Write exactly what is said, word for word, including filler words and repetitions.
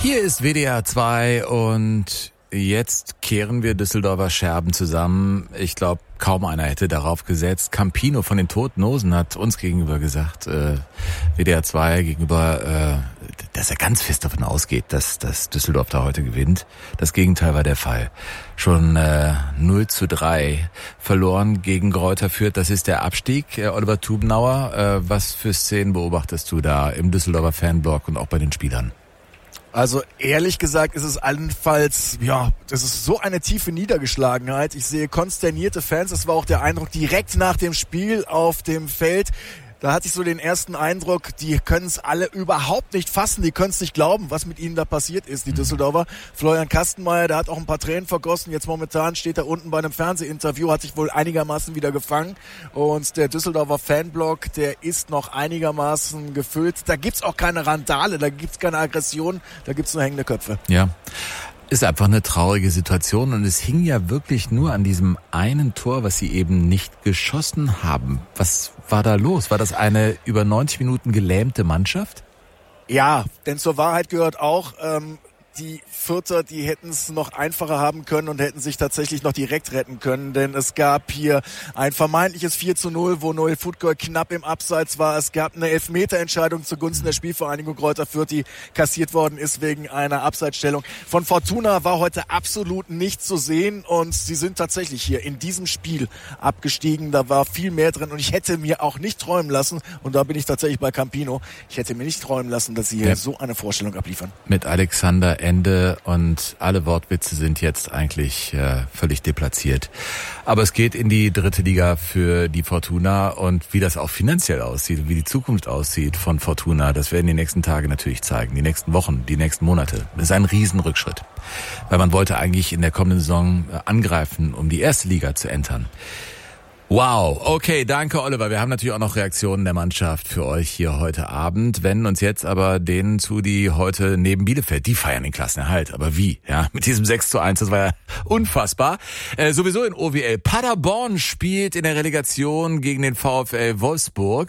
Hier ist W D R zwei und jetzt kehren wir Düsseldorfer Scherben zusammen. Ich glaube, kaum einer hätte darauf gesetzt. Campino von den Toten Hosen hat uns gegenüber gesagt, äh, W D R zwei gegenüber, äh, dass er ganz fest davon ausgeht, dass, dass Düsseldorf da heute gewinnt. Das Gegenteil war der Fall. Schon äh, null zu drei verloren gegen Greuther Fürth. Das ist der Abstieg. Äh, Oliver Tubenauer, äh, was für Szenen beobachtest du da im Düsseldorfer Fanblock und auch bei den Spielern? Also ehrlich gesagt ist es allenfalls, ja, das ist so eine tiefe Niedergeschlagenheit. Ich sehe konsternierte Fans. Das war auch der Eindruck direkt nach dem Spiel auf dem Feld. Da hatte ich so den ersten Eindruck, die können es alle überhaupt nicht fassen, die können es nicht glauben, was mit ihnen da passiert ist, die Düsseldorfer. Florian Kastenmeier, der hat auch ein paar Tränen vergossen, jetzt momentan steht er unten bei einem Fernsehinterview, hat sich wohl einigermaßen wieder gefangen und der Düsseldorfer Fanblock, der ist noch einigermaßen gefüllt. Da gibt's auch keine Randale, da gibt's keine Aggression, da gibt's nur hängende Köpfe. Ja. Ist einfach eine traurige Situation und es hing ja wirklich nur an diesem einen Tor, was sie eben nicht geschossen haben. Was war da los? War das eine über neunzig Minuten gelähmte Mannschaft? Ja, denn zur Wahrheit gehört auch, ähm, die Fürther, die hätten es noch einfacher haben können und hätten sich tatsächlich noch direkt retten können, denn es gab hier ein vermeintliches vier zu null, wo Noel Futgol knapp im Abseits war. Es gab eine Elfmeterentscheidung zugunsten der Spielvereinigung Greuther Fürth, die kassiert worden ist wegen einer Abseitsstellung. Von Fortuna war heute absolut nichts zu sehen und sie sind tatsächlich hier in diesem Spiel abgestiegen. Da war viel mehr drin und ich hätte mir auch nicht träumen lassen, und da bin ich tatsächlich bei Campino, ich hätte mir nicht träumen lassen, dass sie hier ja. so eine Vorstellung abliefern. Mit Alexander Ende und alle Wortwitze sind jetzt eigentlich äh, völlig deplatziert. Aber es geht in die dritte Liga für die Fortuna und wie das auch finanziell aussieht, wie die Zukunft aussieht von Fortuna, das werden die nächsten Tage natürlich zeigen, die nächsten Wochen, die nächsten Monate. Das ist ein Riesenrückschritt, weil man wollte eigentlich in der kommenden Saison angreifen, um die erste Liga zu entern. Wow, okay, danke Oliver. Wir haben natürlich auch noch Reaktionen der Mannschaft für euch hier heute Abend, wenden uns jetzt aber denen zu, die heute neben Bielefeld, die feiern den Klassenerhalt, aber wie? Ja, mit diesem sechs zu eins, das war ja unfassbar. Äh, sowieso in O W L. Paderborn spielt in der Relegation gegen den VfL Wolfsburg.